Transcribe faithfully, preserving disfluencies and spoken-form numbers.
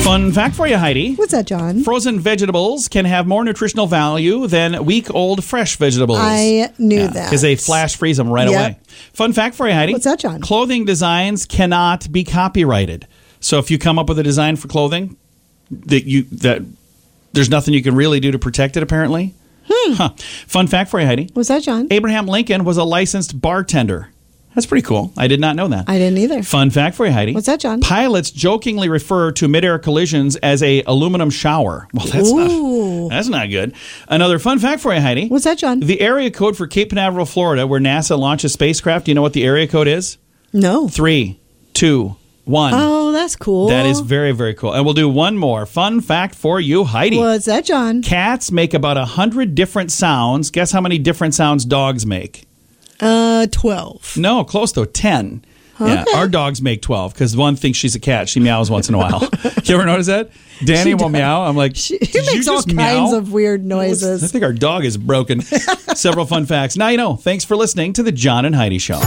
Fun fact for you, Heidi. What's that, John? Frozen vegetables can have more nutritional value than week-old fresh vegetables. I knew yeah, that. Because they flash freeze them right yep. away. Fun fact for you, Heidi. What's that, John? Clothing designs cannot be copyrighted. So if you come up with a design for clothing that you that there's nothing you can really do to protect it, apparently. Hmm. Huh. Fun fact for you, Heidi. What's that, John? Abraham Lincoln was a licensed bartender. That's pretty cool. I did not know that. I didn't either. Fun fact for you, Heidi. What's that, John? Pilots jokingly refer to midair collisions as a aluminum shower. Well, that's Ooh. not that's not good. Another fun fact for you, Heidi. What's that, John? The area code for Cape Canaveral, Florida, where NASA launches spacecraft, do you know what the area code is? No. Three, two, one. Oh, that's cool. That is very, very cool. And we'll do one more fun fact for you, Heidi. What's that, John? Cats make about one hundred different sounds. Guess how many different sounds dogs make? Uh, twelve. No, close though, ten. Okay. Yeah, our dogs make twelve because one thinks she's a cat. She meows once in a while. You ever notice that? Danny will meow. I'm like, she Did makes you all just kinds meow? of weird noises. I think our dog is broken. Several fun facts. Now you know. Thanks for listening to the John and Heidi Show.